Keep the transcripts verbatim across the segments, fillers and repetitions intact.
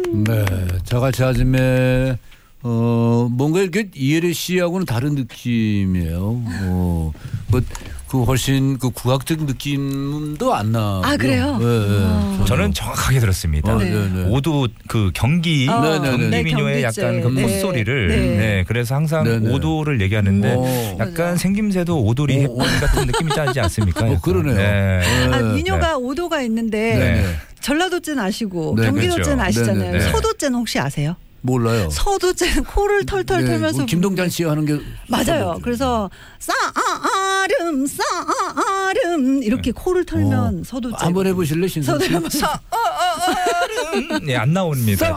네, 자갈치 아줌매 어 뭔가 이렇게 이혜리 씨하고는 다른 느낌이에요. 어, 뭐, 그 훨씬 그 국악적 느낌도 안 나. 아 그래요? 네, 네. 어. 저는 정확하게 들었습니다. 어, 네. 네. 오도 그 경기 어, 경기민요의 네, 약간 그 네. 콧소리를 네. 네. 그래서 항상 네, 네. 오도를 얘기하는데 오. 약간 생김새도 오도리 햇빛 같은 느낌이 나지 않습니까? 어, 그러네요. 네. 네. 아, 민요가 오도가 있는데 네. 전라도째는 아시고 네, 경기도째는 그렇죠. 아시잖아요. 네, 네. 서도째는 혹시 아세요? 몰라요. 서도째는 코를 털털 네, 털면서 뭐 김동잔 씨 하는 게 맞아요. 그래서 싸아름 싸아름 이렇게 코를 털면 어. 서도째. 한번 해보실래 신선 씨? 서도 서 네, 안 나옵니다.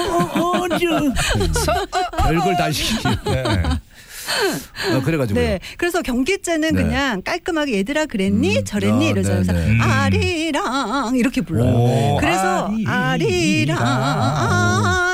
별걸 다 시키지. 네. 어, 그래가지고요. 네. 그래서 경기째는 네. 그냥 깔끔하게 얘들아 그랬니 음. 저랬니 아, 이러잖아요. 네, 그래서 네. 음. 아리랑 이렇게 불러요. 오, 그래서 아리랑. 아리랑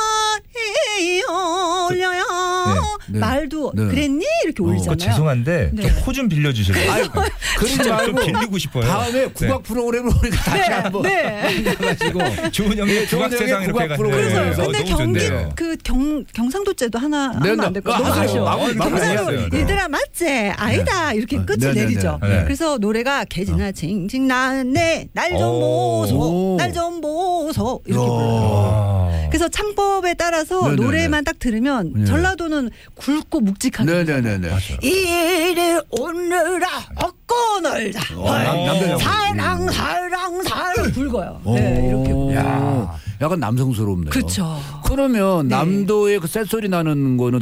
아라해요 올려요 네. 말도 네. 그랬니 이렇게 어, 올리잖아요. 그거 죄송한데 네. 좀 코 좀 빌려주실래요? 아유, 그러지 진짜 말고 좀 빌리고 싶어요. 다음에 국악 프로그램을 우리가 다시 네, 한번 네. 해가지고 좋은 형의 좋은 국악 세상 형의 이렇게 국악 프로그램. 해가지고. 네. 그래서 근데 어, 너무 경기 좋네요. 그 경 경상도째도 하나 네, 하면 네. 안 될까? 아, 너무 하세요. 아쉬워. 마무리, 마무리 경상도 해야죠. 네. 얘들아 맞지? 아니다 이렇게 끝을 네, 네, 내리죠. 네, 네. 그래서 노래가 개지나 징징 나네 날 좀 오. 보소 날 좀 보소 이렇게 불러요. 아. 그래서 창법에 따라서 네, 네, 노래만 딱 들으면 네. 전라도는 굵고 묵직하게 네네네네. 이리 오느라 얻고 놀자 남- 남자냐. 사랑 사랑 사랑 굵어요. 오. 네 이렇게 야, 약간 남성스럽네요. 그렇죠. 그러면 네. 남도의 그 쇳소리 나는 거는